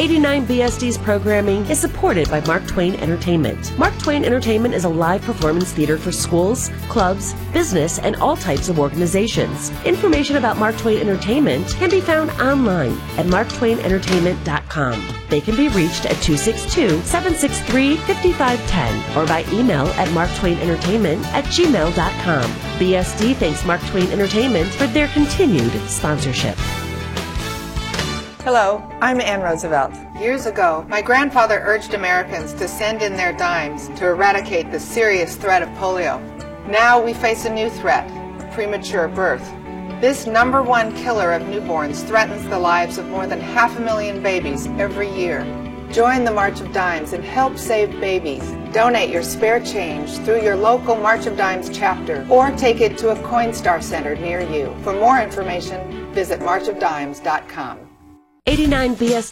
89BSD's programming is supported by Mark Twain Entertainment. Mark Twain Entertainment is a live performance theater for schools, clubs, business, and all types of organizations. Information about Mark Twain Entertainment can be found online at marktwainentertainment.com. They can be reached at 262-763-5510 or by email at marktwainentertainment@gmail.com. BSD thanks Mark Twain Entertainment for their continued sponsorship. Hello, I'm Ann Roosevelt. Years ago, my grandfather urged Americans to send in their dimes to eradicate the serious threat of polio. Now we face a new threat, premature birth. This #1 killer of newborns threatens the lives of more than 500,000 babies every year. Join the March of Dimes and help save babies. Donate your spare change through your local March of Dimes chapter or take it to a Coinstar Center near you. For more information, visit marchofdimes.com. 89BS